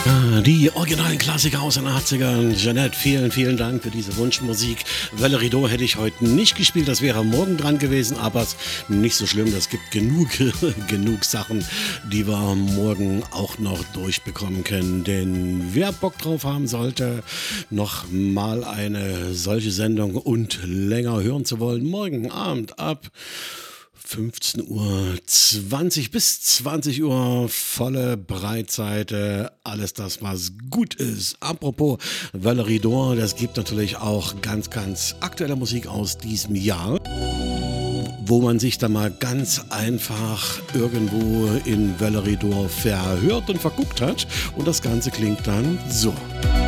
Die originalen Klassiker aus den 80ern. Jeanette, vielen, vielen Dank für diese Wunschmusik. Valerie Do hätte ich heute nicht gespielt, das wäre morgen dran gewesen, aber es ist nicht so schlimm. Es gibt genug Sachen, die wir morgen auch noch durchbekommen können. Denn wer Bock drauf haben sollte, noch mal eine solche Sendung und länger hören zu wollen, morgen Abend ab 15:20 Uhr bis 20 Uhr volle Breitseite, alles das, was gut ist. Apropos Valerie Dor, das gibt natürlich auch ganz aktuelle Musik aus diesem Jahr, wo man sich da mal ganz einfach irgendwo in Valerie Dor verhört und verguckt hat. Und das Ganze klingt dann so.